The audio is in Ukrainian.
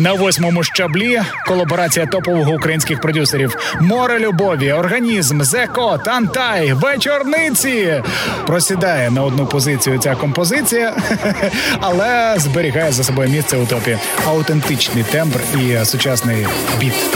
На 8-му щаблі колаборація топового українських продюсерів: Море любові, Організм, Зеко, Тантай, Вечорниці. Просідає на одну позицію ця композиція, але зберігає за собою місце у топі. Аутентичний тембр і сучасний біт.